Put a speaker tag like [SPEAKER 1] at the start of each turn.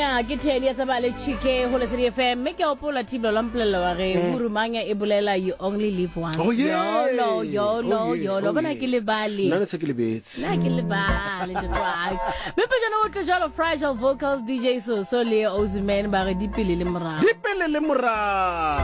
[SPEAKER 1] ya ke thedi ya tsaba le chike ho le City FM me ke opola thiblo la mplela wa re burumanya e bolela you only live once.
[SPEAKER 2] Oh yeah.
[SPEAKER 1] Yolo bana ke le bali.
[SPEAKER 2] Nna se ke le betse.
[SPEAKER 1] Na ke le bali to try. Me pe jana o tjalo fragile vocals DJ so le Oziman ba re dipele le mora.
[SPEAKER 2] Dipele le mora.